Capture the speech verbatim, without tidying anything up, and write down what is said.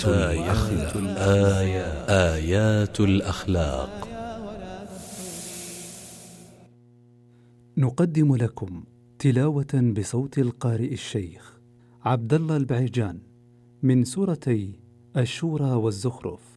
آيات الآيات آيات الأخلاق. نقدم لكم تلاوة بصوت القارئ الشيخ عبد الله البعيجان من سورتي الشورى والزخرف.